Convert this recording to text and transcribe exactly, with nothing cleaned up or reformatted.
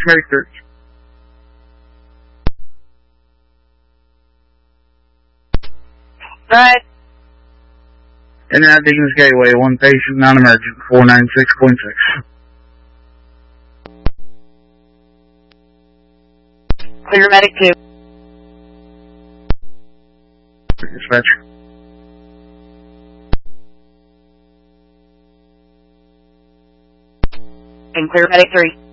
Medic three. Right. In and out Diggins Gateway, one patient, non-emergent, four nine six point six. Clear Medic two. Dispatch. And clear Medic three.